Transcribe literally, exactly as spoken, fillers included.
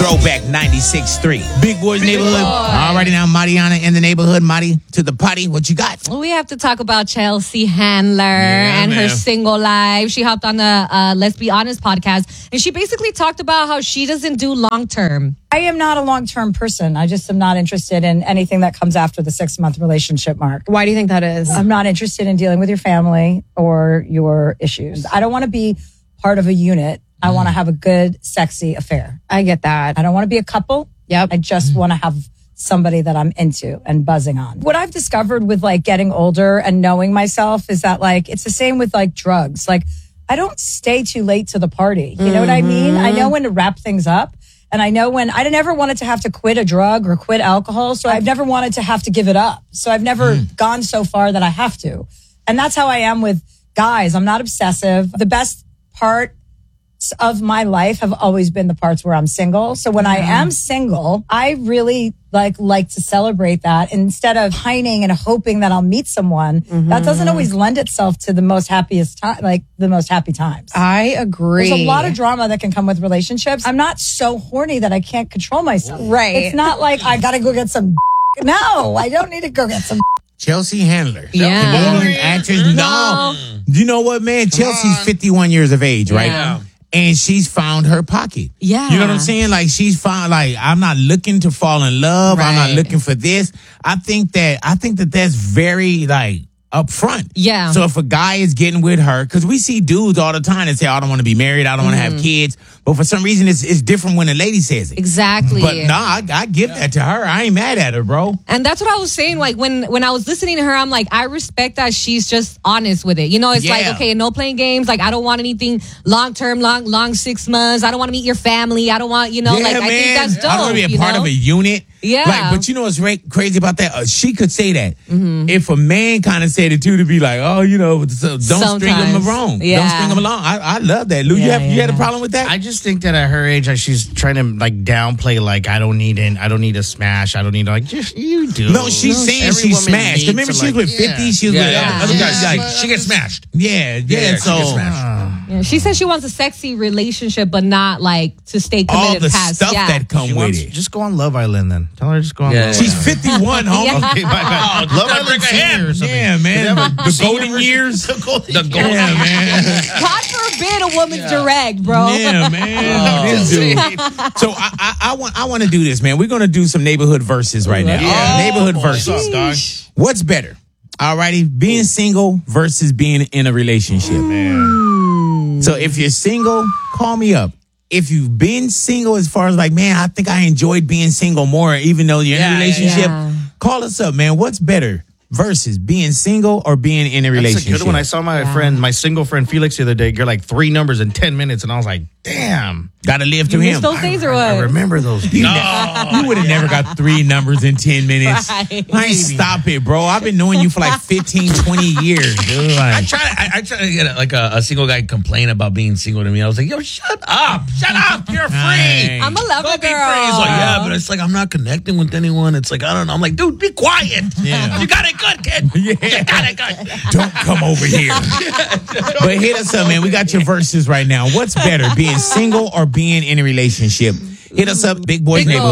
Throwback ninety-six point three. Big Boys Neighborhood. Alrighty now, Mariana in the neighborhood. Mari to the potty. What you got? We have to talk about Chelsea Handler Yeah, and man. her single life. She hopped on the uh, Let's Be Honest podcast, and she basically talked about how she doesn't do long term. I am not a long-term person. I just am not interested in anything that comes after the six-month relationship mark. Why do you think that is? I'm not interested in dealing with your family or your issues. I don't want to be part of a unit. I want to have a good, sexy affair. I get that. I don't want to be a couple. Yep. I just want to have somebody that I'm into and buzzing on. What I've discovered with like getting older and knowing myself is that like, it's the same with like drugs. Like I don't stay too late to the party. You know what I mean? I know when to wrap things up. And I know when I never wanted to have to quit a drug or quit alcohol. So I've never wanted to have to give it up. So I've never gone so far that I have to. And that's how I am with guys. I'm not obsessive. The best part of my life have always been the parts where I'm single. So when I am single, I really like like to celebrate that instead of pining and hoping that I'll meet someone. Mm-hmm. That doesn't always lend itself to the most happiest time, like the most happy times. I agree. There's a lot of drama that can come with relationships. I'm not so horny that I can't control myself. Right. It's not like I gotta go get some. No, I don't need to go get some. Chelsea Handler. Yeah. Comedian, actress. No. You know what, man? Chelsea's fifty-one years of age, right? Yeah. And she's found her pocket. Yeah. You know what I'm saying? Like she's found, like, I'm not looking to fall in love. I'm not Right. looking for this. I think that, I think that that's very, like, upfront. Yeah. So if a guy is getting with her, because we see dudes all the time that say, I don't want to be married. I don't want to have kids. But for some reason, it's, it's different when a lady says it. Exactly. But nah, I, I give that to her. I ain't mad at her, bro. And that's what I was saying. Like when when I was listening to her, I'm like, I respect that she's just honest with it. You know, it's Yeah. like, okay, no playing games. Like I don't want anything long term, long long six months. I don't want to meet your family. I don't want, you know, Yeah, like man. I think that's dope. I don't want to be a you part know? of a unit. Yeah. Like, but you know what's ra- crazy about that? Uh, she could say that. If a man kind of said it too, to be like, oh, you know, so don't string him Sometimes. along. Don't Yeah. string him along. I, I love that. Lou, you, Yeah, have, you had a yeah. problem with that? I just think that at her age, like, she's trying to like downplay, like I don't need it, I don't need a smash, I don't need like just you do. no, she's saying Every she woman smashed. needs Remember, to, she was like- with fifty. She was Yeah, with yeah. other guys. She- Like, she gets smashed. yeah, yeah. Yeah, so she gets smashed. Yeah, she says she wants a sexy relationship, but not like to stay committed all the past. stuff yeah. that come She with wants- it. Just go on Love Island then. Tell her to just go on Yeah, Love yeah. She's Island. fifty-one, homie. Yeah. Okay, my bad. Love gotta Island break her hand. Senior or something. Yeah, man. They have a The senior golden version. years. The golden The years. golden Yeah, man. God forbid a woman's direct, bro. Yeah, man. This dude. So I, I, I want I want to do this, man. We're gonna do some neighborhood verses right now. Yeah. Neighborhood Oh, verses. what's up, dog? What's better? Alrighty, being single versus being in a relationship. So if you're single, call me up. If you've been single, as far as like, man, I think I enjoyed being single more, even though you're in Yeah, a yeah, relationship, yeah. call us up, man. What's better versus being single or being in a That's relationship? a good one. I saw my friend, my single friend Felix the other day. You're like three numbers in ten minutes, and I was like, damn. Gotta live You through miss him. those days or I what? remember those. You, you would have never got three numbers in ten minutes. Right. Like, stop it, bro. I've been knowing you for like fifteen, twenty years, dude. I Like, try. I, I try to get like a, a single guy complain about being single to me. I was like, "Yo, shut up! Shut up! You're free. Right. I'm a lover Go be free." girl. He's like, "Yeah, but it's like I'm not connecting with anyone. It's like I don't know." I'm like, "Dude, be quiet. Yeah. You got it good, kid. Yeah. You got it good." don't come over here. But hit us up, man. We got your verses right now. What's better, being single or being in a relationship? Hit us up, Big Boys Big Neighborhood.